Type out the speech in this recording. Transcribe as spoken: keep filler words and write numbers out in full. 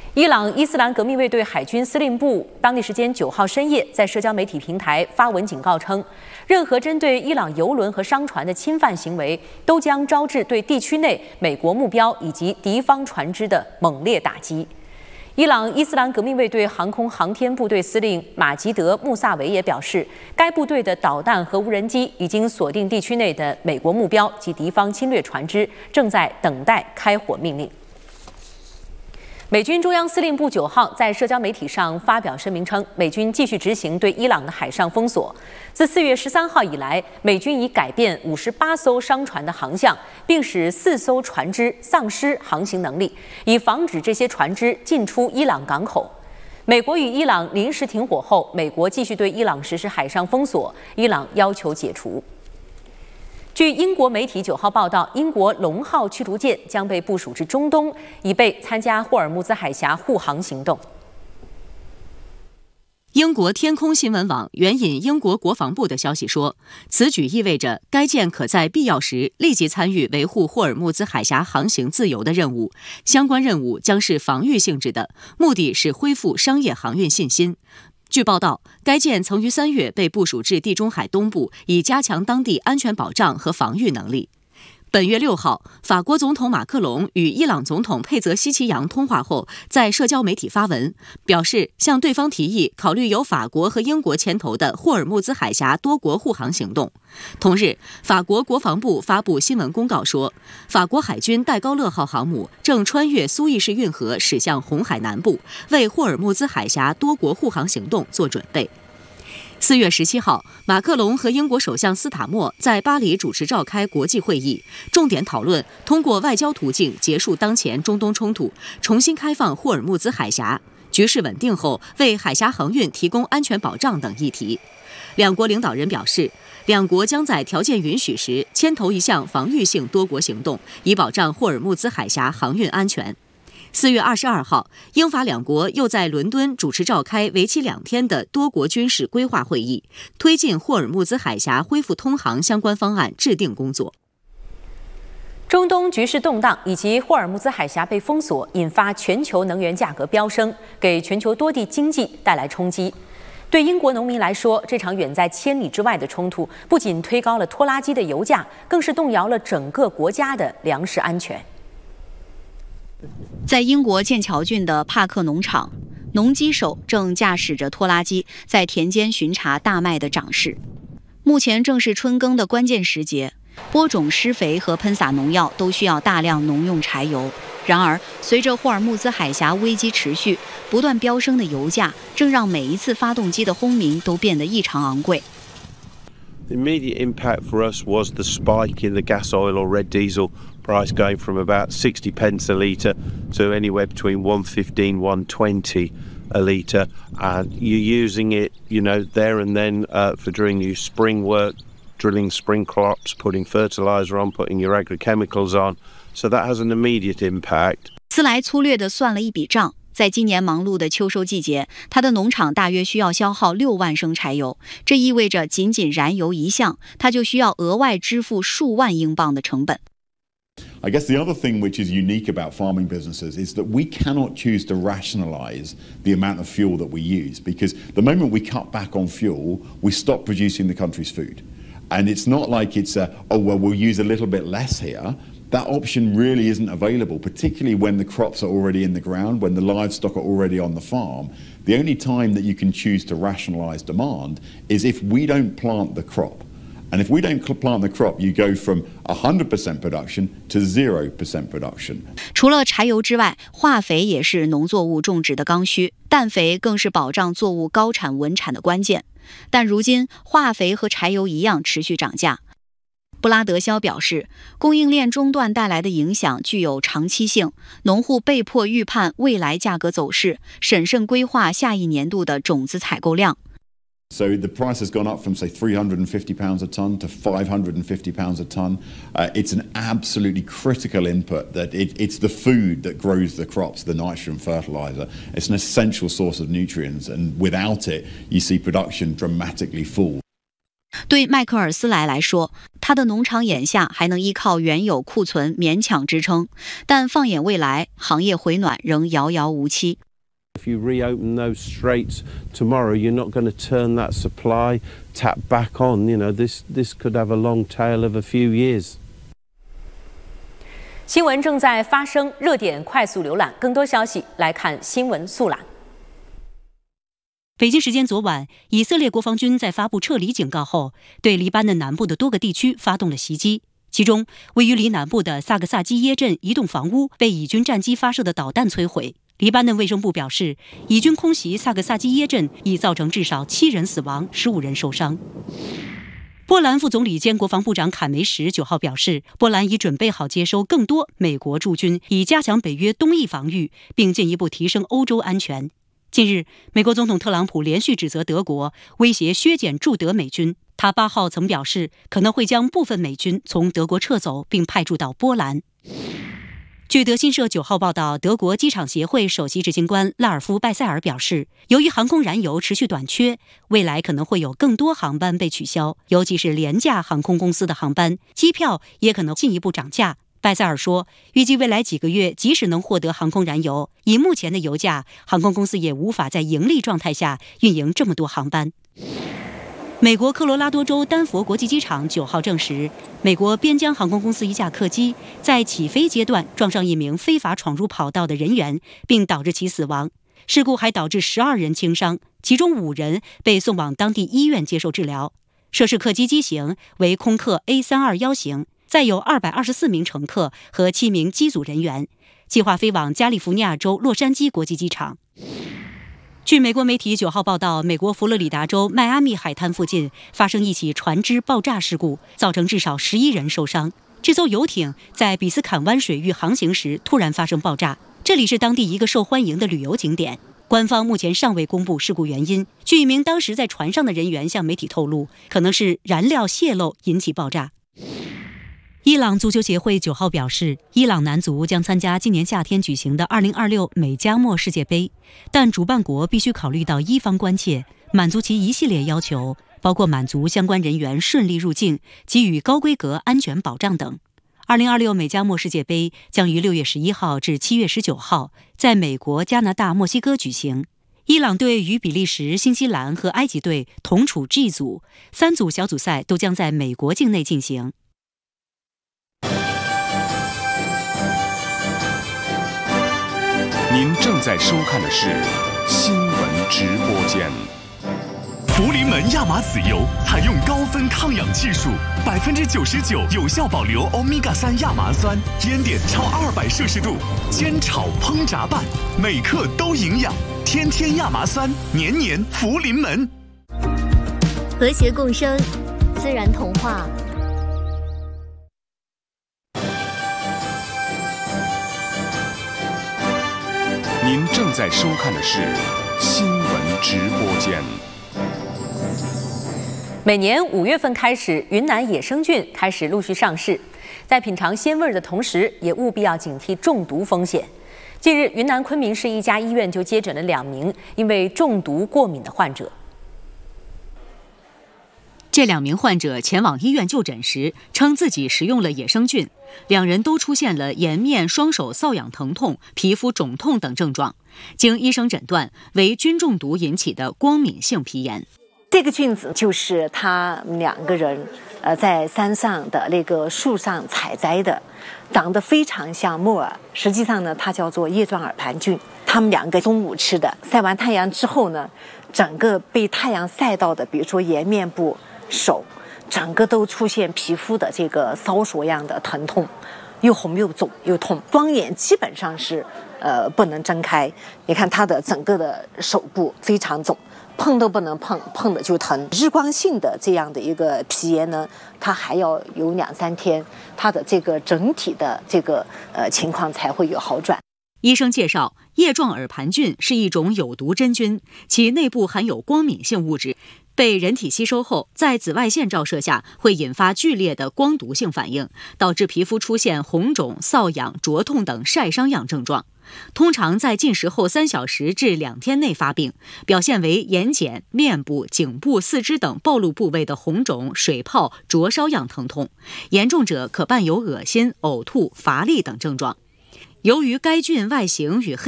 伊朗伊斯兰革命卫队海军司令部当地时间九号深夜在社交媒体平台发文警告称，任何针对伊朗油轮和商船的侵犯行为，都将招致对地区内美国目标以及敌方船只的猛烈打击。伊朗伊斯兰革命卫队航空航天部队司令马吉德·穆萨维也表示，该部队的导弹和无人机已经锁定地区内的美国目标及敌方侵略船只，正在等待开火命令。美军中央司令部九号在社交媒体上发表声明称，美军继续执行对伊朗的海上封锁。自四月十三号以来，美军已改变五十八艘商船的航向，并使四艘船只丧失航行能力，以防止这些船只进出伊朗港口。美国与伊朗临时停火后，美国继续对伊朗实施海上封锁，伊朗要求解除。据英国媒体九号报道，英国龙号驱逐舰将被部署至中东，以备参加霍尔木兹海峡护航行动。 英国天空新闻网援引英国国防部的消息说，此举意味着该舰可在必要时立即参与维护霍尔木兹海峡航行自由的任务，相关任务将是防御性质的，目的是恢复商业航运信心。据报道，该舰曾于三月被部署至地中海东部，以加强当地安全保障和防御能力。本月六号，法国总统马克龙与伊朗总统佩泽希奇扬通话后，在社交媒体发文，表示向对方提议考虑由法国和英国牵头的霍尔木兹海峡多国护航行动。同日，法国国防部发布新闻公告说，法国海军戴高乐号航母正穿越苏伊士运河驶向红海南部，为霍尔木兹海峡多国护航行动做准备。四月十七号，马克龙和英国首相斯塔默在巴黎主持召开国际会议，重点讨论通过外交途径结束当前中东冲突，重新开放霍尔木兹海峡，局势稳定后为海峡航运提供安全保障等议题。两国领导人表示，两国将在条件允许时牵头一项防御性多国行动，以保障霍尔木兹海峡航运安全。四月二十二号，英法两国又在伦敦主持召开为期两天的多国军事规划会议，推进霍尔木兹海峡恢复通航相关方案制定工作。 中东局势动荡以及霍尔木兹海峡被封锁，引发全球能源价格飙升，给全球多地经济带来冲击。对英国农民来说，这场远在千里之外的冲突，不仅推高了拖拉机的油价，更是动摇了整个国家的粮食安全。 在英国剑桥郡的帕克农场，农机手正驾驶着拖拉机在田间巡查大麦的长势。目前正是春耕的关键时节，播种、施肥和喷洒农药都需要大量农用柴油。然而，随着霍尔木兹海峡危机持续，不断飙升的油价正让每一次发动机的轰鸣都变得异常昂贵。 The immediate impact for us was the spike in the gas oil or red diesel price going from about sixty pence a litre to anywhere between one fifteen, one twenty a litre. And you're using it, you know, there and then uh, for doing your spring work, drilling spring crops, putting fertiliser on, putting your agrochemicals on. So that has an immediate impact. 斯莱粗略地算了一笔账。在今年忙碌的秋收季节，他的农场大约需要消耗六万升柴油，这意味着仅仅燃油一项，他就需要额外支付数万英镑的成本。 I guess the other thing which is unique about farming businesses is that we cannot choose to rationalise the amount of fuel that we use, because the moment we cut back on fuel, we stop producing the country's food. And it's not like it's a, oh, well, we'll use a little bit less here. That option really isn't available, particularly when the crops are already in the ground, when the livestock are already on the farm. The only time that you can choose to rationalise demand is if we don't plant the crop. And if we don't plant the crop, you go from one hundred percent production to zero percent production. 除了柴油之外，化肥也是农作物种植的刚需，氮肥更是保障作物高产稳产的关键。但如今，化肥和柴油一样持续涨价。布拉德肖表示，供应链中断带来的影响具有长期性，农户被迫预判未来价格走势，审慎规划下一年度的种子采购量。 So the price has gone up from, say, three hundred fifty pounds a tonne to five hundred fifty pounds a tonne. Uh, it's an absolutely critical input. That it, it's the food that grows the crops, the nitrogen fertiliser. It's an essential source of nutrients, and without it, you see production dramatically fall. 对迈克尔斯莱来说，他的农场眼下还能依靠原有库存勉强支撑，但放眼未来，行业回暖仍遥遥无期。 If you reopen those straits tomorrow, you're not going to turn that supply tap back on. You know, this this could have a long tail of a few years. 新闻正在发生，热点快速浏览，更多消息来看新闻速览。 北京时间昨晚，以色列国防军在发布撤离警告后，对黎巴嫩南部的多个地区发动了袭击。其中，位于黎南部的萨克萨基耶镇一栋房屋被以军战机发射的导弹摧毁。黎巴嫩卫生部表示，以军空袭萨克萨基耶镇已造成至少七人死亡，十五人受伤。波兰副总理兼国防部长坎梅什九号表示，波兰已准备好接收更多美国驻军，以加强北约东翼防御，并进一步提升欧洲安全。近日，美国总统特朗普连续指责德国威胁削减驻德美军。他八号曾表示，可能会将部分美军从德国撤走，并派驻到波兰。据德新社九号报道，德国机场协会首席执行官拉尔夫·拜塞尔表示，由于航空燃油持续短缺，未来可能会有更多航班被取消，尤其是廉价航空公司的航班，机票也可能进一步涨价。拜塞尔说，预计未来几个月，即使能获得航空燃油，以目前的油价，航空公司也无法在盈利状态下运营这么多航班。美国科罗拉多州丹佛国际机场九号证实，美国边疆航空公司一架客机在起飞阶段撞上一名非法闯入跑道的人员，并导致其死亡。事故还导致十二人轻伤，其中五人被送往当地医院接受治疗。涉事客机机型为空客 A 三二一 型，载有二百二十四名乘客和七名机组人员，计划飞往加利福尼亚州洛杉矶国际机场。据美国媒体九号报道，美国佛罗里达州迈阿密海滩附近发生一起船只爆炸事故，造成至少十一人受伤。这艘游艇在比斯坎湾水域航行时突然发生爆炸，这里是当地一个受欢迎的旅游景点。官方目前尚未公布事故原因。据一名当时在船上的人员向媒体透露，可能是燃料泄漏引起爆炸。伊朗足球协会九号表示，伊朗男足将参加今年夏天举行的二零二六美加墨世界杯，但主办国必须考虑到伊方关切，满足其一系列要求，包括满足相关人员顺利入境、给予高规格安全保障等。二零二六美加墨世界杯将于六月十一号至七月十九号在美国、加拿大、墨西哥举行。伊朗队与比利时、新西兰和埃及队同处 G 组，三组小组赛都将在美国境内进行。 您正在收看的是新闻直播间。福临门亚麻籽油采用高分抗氧技术，百分之九十九有效保留欧米伽三亚麻酸，烟点超二百摄氏度，煎炒烹炸拌，每克都营养。天天亚麻酸，年年福临门。 和谐共生，自然童话。 您正在收看的是新闻直播间。 每年五月份开始，云南野生菌开始陆续上市，在品尝鲜味的同时，也务必要警惕中毒风险。近日，云南昆明市一家医院就接诊了两名因为中毒过敏的患者。 这两名患者前往医院就诊时，称自己食用了野生菌，两人都出现了颜面、双手瘙痒疼痛、皮肤肿痛等症状，经医生诊断为菌中毒引起的光敏性皮炎。 这个菌子就是他们两个人呃在山上的那个树上采摘的，长得非常像木耳，实际上呢它叫做叶状耳盘菌。他们两个中午吃的，晒完太阳之后呢，整个被太阳晒到的，比如说颜面部、手，整个都出现皮肤的这个搔索样的疼痛，又红又肿又痛，双眼基本上是呃不能睁开。你看他的整个的手部非常肿，碰都不能碰，碰的就疼。日光性的这样的一个皮炎呢，它还要有两三天，它的这个整体的这个呃情况才会有好转。 医生介绍，叶状耳盘菌是一种有毒真菌，其内部含有光敏性物质， 被人体吸收后，在紫外线照射下会引发剧烈的光毒性反应，导致皮肤出现红肿、瘙痒、灼痛等晒伤样症状。通常在进食后三小时至两天内发病，表现为眼睑、面部、颈部、四肢等暴露部位的红肿、水泡、灼烧样疼痛，严重者可伴有恶心、呕吐、乏力等症状。由于该菌外形与黑